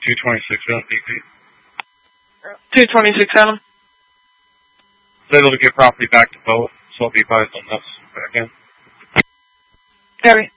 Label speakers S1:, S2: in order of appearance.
S1: 226 DP.
S2: 226 Adam.
S1: Was able to get property back to both, so I'll be advised on this back in.
S2: Gary.